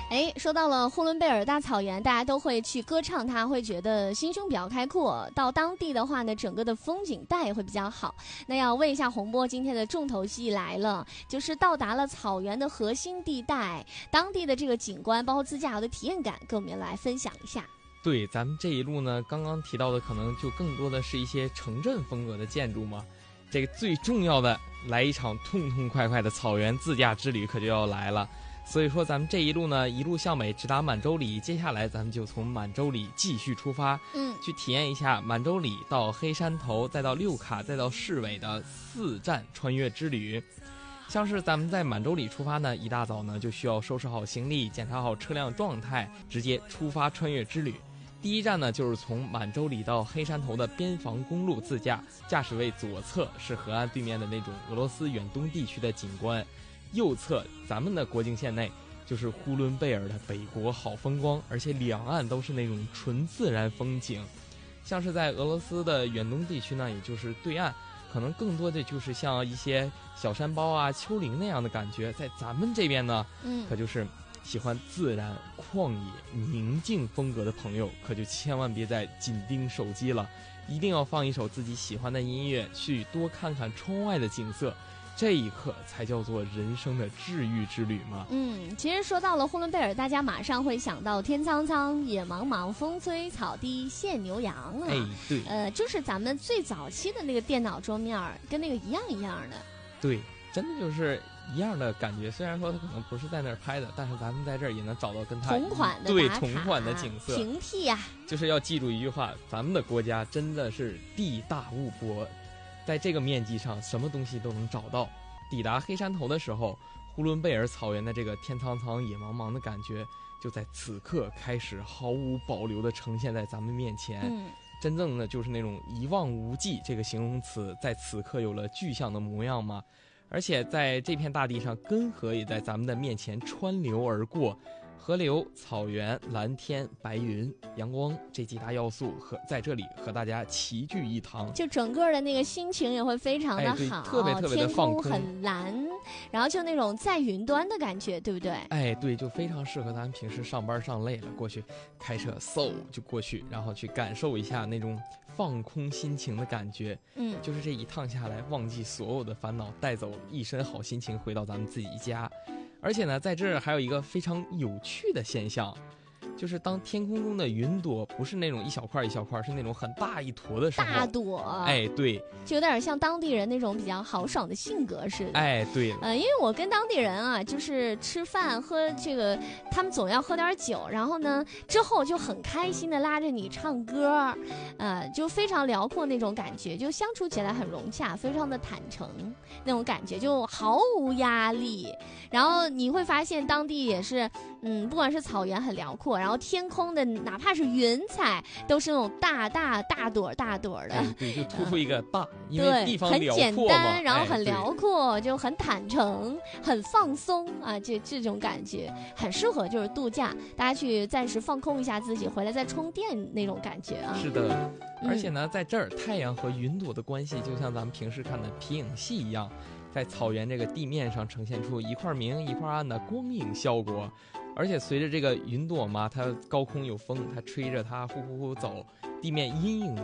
哎，说到了呼伦贝尔大草原，大家都会去歌唱它，会觉得心胸比较开阔。到当地的话呢，整个的风景带也会比较好。那要问一下洪波，今天的重头戏来了，就是到达了草原的核心地带，当地的这个景观，包括自驾游的体验感，跟我们来分享一下。 对，咱们这一路呢，刚刚提到的可能就更多的是一些城镇风格的建筑嘛。这个最重要的，来一场痛痛快快的草原自驾之旅可就要来了。所以说咱们这一路呢，一路向北直达满洲里，接下来咱们就从满洲里继续出发，去体验一下满洲里到黑山头，再到六卡，再到市尾的4站穿越之旅。像是咱们在满洲里出发呢，一大早呢就需要收拾好行李，检查好车辆状态，直接出发穿越之旅。第一站呢，就是从满洲里到黑山头的边防公路自驾，驾驶位左侧是河岸对面的那种俄罗斯远东地区的景观，右侧咱们的国境线内就是呼伦贝尔的北国好风光，而且两岸都是那种纯自然风景。像是在俄罗斯的远东地区呢，也就是对岸，可能更多的就是像一些小山包啊、丘陵那样的感觉。在咱们这边呢，可就是喜欢自然、旷野、宁静风格的朋友，可就千万别再紧盯手机了，一定要放一首自己喜欢的音乐，去多看看窗外的景色。这一刻才叫做人生的治愈之旅嘛。 其实说到了呼伦贝尔，大家马上会想到天苍苍，野茫茫，风吹草低见牛羊啊。 对， 就是咱们最早期的那个电脑桌面跟那个一样的。 对，真的就是一样的感觉。虽然说它可能不是在那儿拍的，但是咱们在这儿也能找到跟它同款的对同款的景色。 平替呀， 就是要记住一句话，咱们的国家真的是地大物博。在这个面积上，什么东西都能找到。抵达黑山头的时候，呼伦贝尔草原的这个天苍苍、野茫茫的感觉，就在此刻开始毫无保留地呈现在咱们面前。真正的就是那种一望无际这个形容词，在此刻有了具象的模样嘛。而且在这片大地上，根河也在咱们的面前穿流而过。河流、草原、蓝天、白云、阳光这几大要素在这里和大家齐聚一堂， 就整个的那个心情也会非常的好， 特别的放空， 天空很蓝，然后就那种在云端的感觉，对不对？ 对，就非常适合咱们平时上班上累了，过去开车就过去，然后去感受一下那种放空心情的感觉。就是这一趟下来，忘记所有的烦恼，带走一身好心情，回到咱们自己家。而且呢，在这儿还有一个非常有趣的现象，就是当天空中的云朵不是那种一小块一小块，是那种很大一坨的时候， 大朵， 对， 就有点像当地人那种比较豪爽的性格似的。 对， 因为我跟当地人啊，就是吃饭喝这个，他们总要喝点酒，然后呢，之后就很开心的拉着你唱歌，就非常辽阔那种感觉，就相处起来很融洽，非常的坦诚那种感觉，就毫无压力。然后你会发现当地也是，不管是草原很辽阔，然后天空的哪怕是云彩都是那种大朵的， 对，就突出一个大，因为地方辽阔嘛， 很简单，然后很辽阔，就很坦诚，很放松啊，这种感觉很适合就是度假，大家去暂时放空一下自己，回来再充电那种感觉啊。 是的，而且呢，在这儿太阳和云朵的关系就像咱们平时看的皮影戏一样，在草原这个地面上呈现出一块明一块暗的光影效果。而且随着这个云朵嘛，它高空有风，它吹着它呼呼呼走，地面阴影